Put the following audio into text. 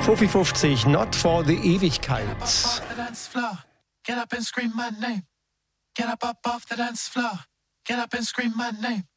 50 Not for the Ewigkeit. Get up and scream my name. Get up off the dance floor. Get up and scream my name.